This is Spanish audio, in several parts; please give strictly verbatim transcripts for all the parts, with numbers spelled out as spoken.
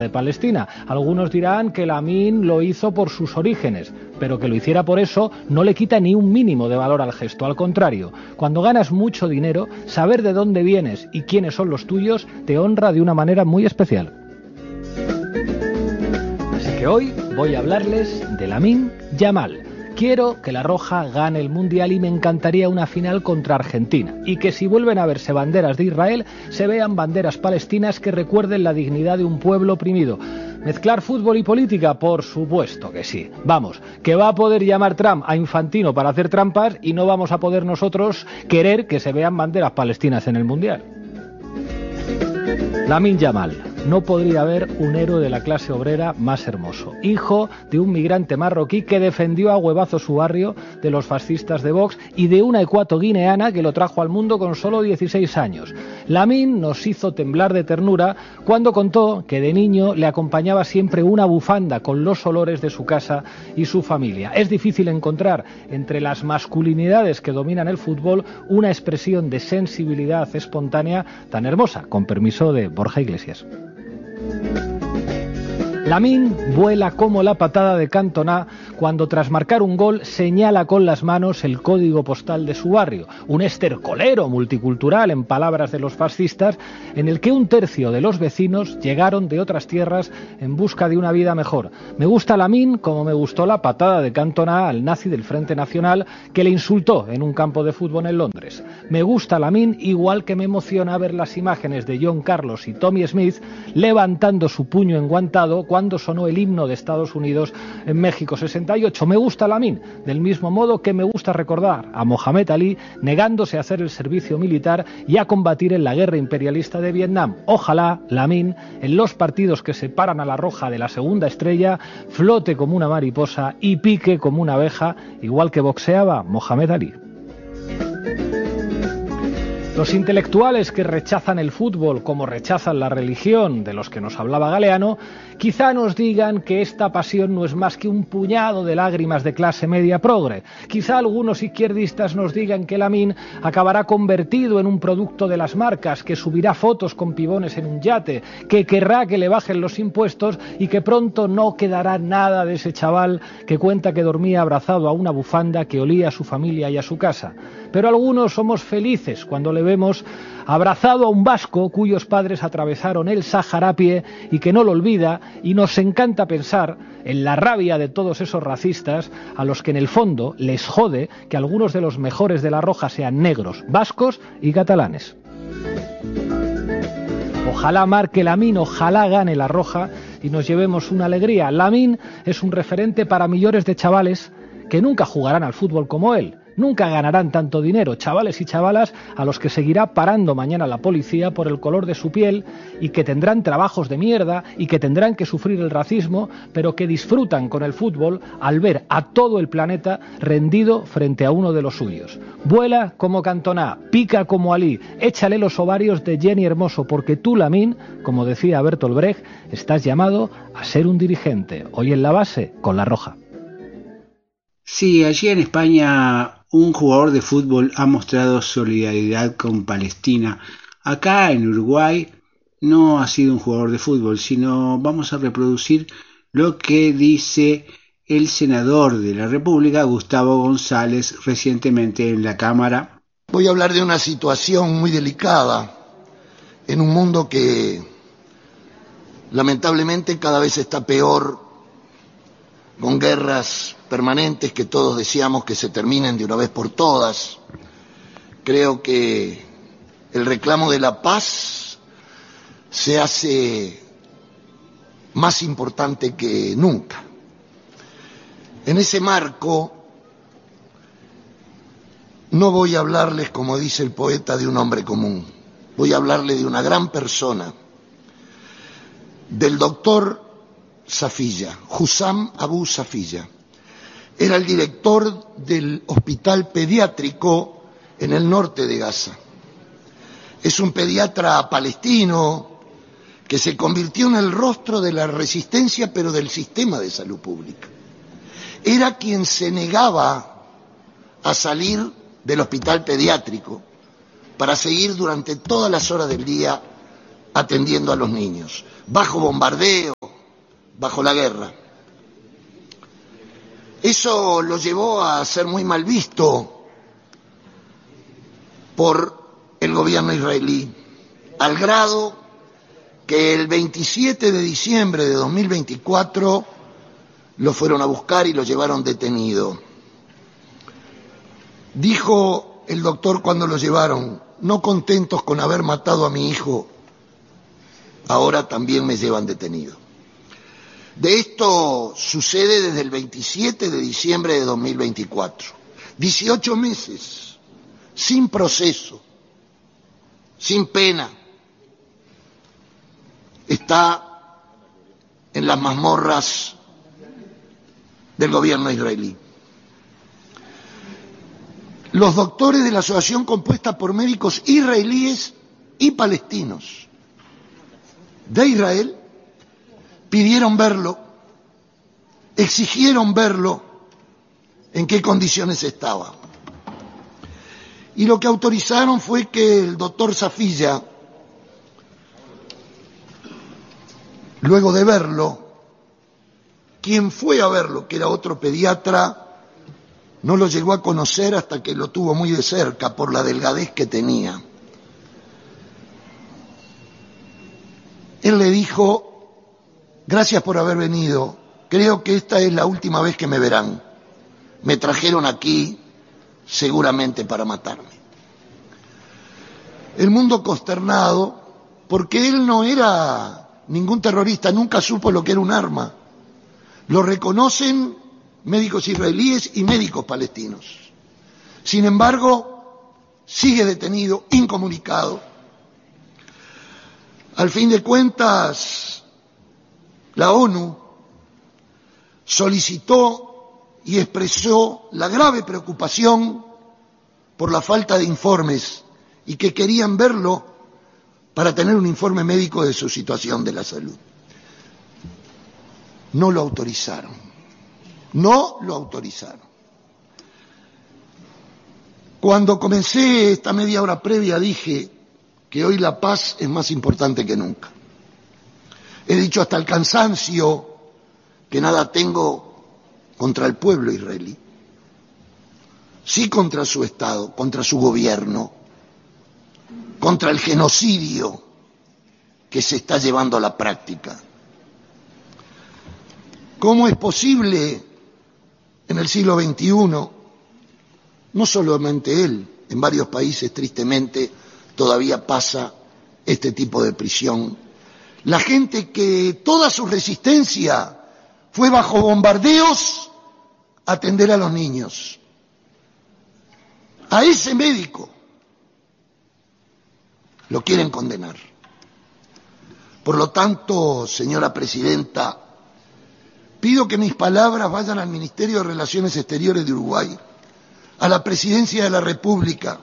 de Palestina. Algunos dirán que Lamine lo hizo por sus orígenes, pero que lo hiciera por eso no le quita ni un mínimo de valor al gesto. Al contrario, cuando ganas mucho dinero, saber de dónde vienes y quiénes son los tuyos te honra de una manera muy especial. Así que hoy voy a hablarles de Lamine Yamal. Quiero que la Roja gane el Mundial y me encantaría una final contra Argentina. Y que si vuelven a verse banderas de Israel, se vean banderas palestinas que recuerden la dignidad de un pueblo oprimido. ¿Mezclar fútbol y política? Por supuesto que sí. Vamos, que va a poder llamar Trump a Infantino para hacer trampas y no vamos a poder nosotros querer que se vean banderas palestinas en el Mundial. Lamine Yamal. No podría haber un héroe de la clase obrera más hermoso. Hijo de un migrante marroquí que defendió a huevazo su barrio de los fascistas de Vox y de una ecuatoguineana que lo trajo al mundo con solo dieciséis años. Lamine nos hizo temblar de ternura cuando contó que de niño le acompañaba siempre una bufanda con los olores de su casa y su familia. Es difícil encontrar entre las masculinidades que dominan el fútbol una expresión de sensibilidad espontánea tan hermosa, con permiso de Borja Iglesias. Lamine vuela como la patada de Cantona cuando tras marcar un gol señala con las manos el código postal de su barrio, un estercolero multicultural en palabras de los fascistas, en el que un tercio de los vecinos llegaron de otras tierras en busca de una vida mejor. Me gusta Lamine como me gustó la patada de Cantona al nazi del Frente Nacional que le insultó en un campo de fútbol en Londres. Me gusta Lamine igual que me emociona ver las imágenes de John Carlos y Tommy Smith levantando su puño enguantado cuando sonó el himno de Estados Unidos en México sesenta y ocho. Me gusta Lamine, del mismo modo que me gusta recordar a Mohamed Ali negándose a hacer el servicio militar y a combatir en la guerra imperialista de Vietnam. Ojalá Lamine, en los partidos que separan a la Roja de la segunda estrella, flote como una mariposa y pique como una abeja, igual que boxeaba Mohamed Ali. Los intelectuales que rechazan el fútbol como rechazan la religión, de los que nos hablaba Galeano, quizá nos digan que esta pasión no es más que un puñado de lágrimas de clase media progre. Quizá algunos izquierdistas nos digan que Lamine acabará convertido en un producto de las marcas, que subirá fotos con pibones en un yate, que querrá que le bajen los impuestos y que pronto no quedará nada de ese chaval que cuenta que dormía abrazado a una bufanda que olía a su familia y a su casa. Pero algunos somos felices cuando le vemos abrazado a un vasco cuyos padres atravesaron el Sáhara a pie y que no lo olvida, y nos encanta pensar en la rabia de todos esos racistas a los que en el fondo les jode que algunos de los mejores de la Roja sean negros, vascos y catalanes. Ojalá marque Lamine, ojalá gane la Roja y nos llevemos una alegría. Lamine es un referente para millones de chavales que nunca jugarán al fútbol como él. Nunca ganarán tanto dinero, chavales y chavalas a los que seguirá parando mañana la policía por el color de su piel y que tendrán trabajos de mierda y que tendrán que sufrir el racismo, pero que disfrutan con el fútbol al ver a todo el planeta rendido frente a uno de los suyos. Vuela como Cantona, pica como Ali, échale los ovarios de Jenny Hermoso, porque tú, Lamine, como decía Bertolt Brecht, estás llamado a ser un dirigente, hoy en la base con la Roja. Sí, allí en España un jugador de fútbol ha mostrado solidaridad con Palestina. Acá en Uruguay no ha sido un jugador de fútbol, sino vamos a reproducir lo que dice el senador de la República, Gustavo González, recientemente en la Cámara. Voy a hablar de una situación muy delicada en un mundo que lamentablemente cada vez está peor, con guerras permanentes que todos deseamos que se terminen de una vez por todas. Creo que el reclamo de la paz se hace más importante que nunca. En ese marco, no voy a hablarles, como dice el poeta, de un hombre común. Voy a hablarle de una gran persona, del doctor Safiyya, Hussam Abu Safiyya. Era el director del hospital pediátrico en el norte de Gaza. Es un pediatra palestino que se convirtió en el rostro de la resistencia, pero del sistema de salud pública. Era quien se negaba a salir del hospital pediátrico para seguir durante todas las horas del día atendiendo a los niños, bajo bombardeo, bajo la guerra. Eso lo llevó a ser muy mal visto por el gobierno israelí, al grado que el veintisiete de diciembre de dos mil veinticuatro lo fueron a buscar y lo llevaron detenido. Dijo el doctor cuando lo llevaron: no contentos con haber matado a mi hijo, ahora también me llevan detenido. De esto sucede desde el veintisiete de diciembre de dos mil veinticuatro. dieciocho meses, sin proceso, sin pena. Está en las mazmorras del gobierno israelí. Los doctores de la asociación, compuesta por médicos israelíes y palestinos de Israel, pidieron verlo, exigieron verlo, en qué condiciones estaba. Y lo que autorizaron fue que el doctor Safilla, luego de verlo, quien fue a verlo, que era otro pediatra, no lo llegó a conocer hasta que lo tuvo muy de cerca por la delgadez que tenía. Él le dijo: gracias por haber venido, creo que esta es la última vez que me verán. Me trajeron aquí seguramente para matarme. El mundo consternado, porque él no era ningún terrorista, nunca supo lo que era un arma. Lo reconocen médicos israelíes y médicos palestinos. Sin embargo, sigue detenido, incomunicado. Al fin de cuentas, la ONU solicitó y expresó la grave preocupación por la falta de informes y que querían verlo para tener un informe médico de su situación de la salud. No lo autorizaron. No lo autorizaron. Cuando comencé esta media hora previa dije que hoy la paz es más importante que nunca. He dicho hasta el cansancio que nada tengo contra el pueblo israelí, sí contra su Estado, contra su gobierno, contra el genocidio que se está llevando a la práctica. ¿Cómo es posible en el siglo veintiuno, no solamente él, en varios países tristemente todavía pasa este tipo de prisión? La gente que toda su resistencia fue bajo bombardeos a atender a los niños. A ese médico lo quieren condenar. Por lo tanto, señora presidenta, pido que mis palabras vayan al Ministerio de Relaciones Exteriores de Uruguay, a la Presidencia de la República,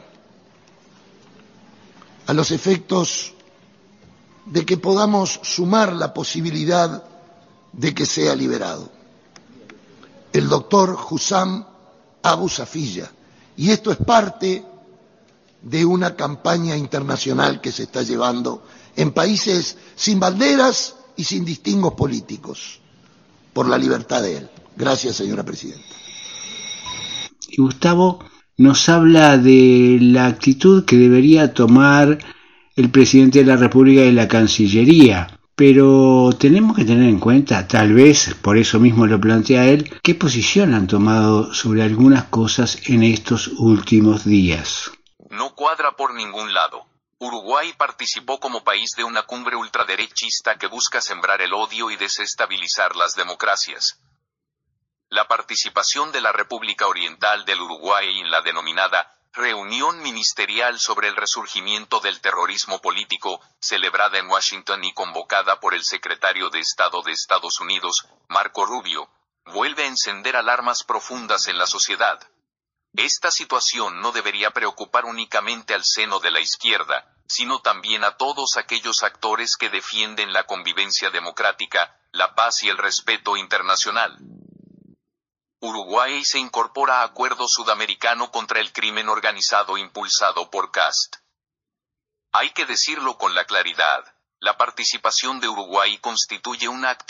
a los efectos de que podamos sumar la posibilidad de que sea liberado el doctor Hussam Abu Safilla. Y esto es parte de una campaña internacional que se está llevando en países sin banderas y sin distingos políticos, por la libertad de él. Gracias, señora presidenta. Y Gustavo nos habla de la actitud que debería tomar el presidente de la República y la Cancillería. Pero tenemos que tener en cuenta, tal vez por eso mismo lo plantea él, qué posición han tomado sobre algunas cosas en estos últimos días. No cuadra por ningún lado. Uruguay participó como país de una cumbre ultraderechista que busca sembrar el odio y desestabilizar las democracias. La participación de la República Oriental del Uruguay en la denominada Reunión Ministerial sobre el Resurgimiento del Terrorismo Político, celebrada en Washington y convocada por el secretario de Estado de Estados Unidos, Marco Rubio, vuelve a encender alarmas profundas en la sociedad. Esta situación no debería preocupar únicamente al seno de la izquierda, sino también a todos aquellos actores que defienden la convivencia democrática, la paz y el respeto internacional. Uruguay se incorpora a Acuerdo Sudamericano contra el Crimen Organizado impulsado por C A S T. Hay que decirlo con la claridad, La participación de Uruguay constituye una actividad